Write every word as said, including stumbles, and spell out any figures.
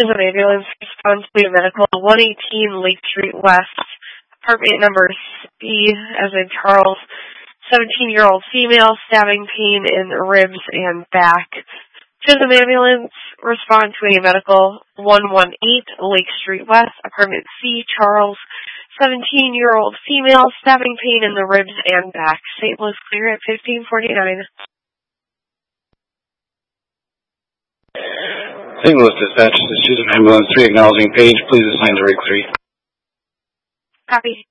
There's an ambulance response to medical one eighteen Lake Street West, apartment number C, as in Charles, seventeen-year-old female, stabbing pain in the ribs and back. Chisholm ambulance, respond to a medical one one eight Lake Street West, apartment C, Charles, seventeen-year-old female, stabbing pain in the ribs and back. Saint Louis clear at fifteen forty-nine. Saint Louis dispatch, this is Chisholm ambulance three acknowledging page. Please assign to rig three. Copy.